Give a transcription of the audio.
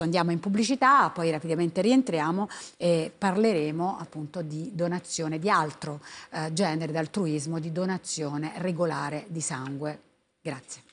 Andiamo in pubblicità, poi rapidamente rientriamo e parleremo appunto di donazione, di altro genere d'altruismo, di donazione regolare di sangue. Grazie.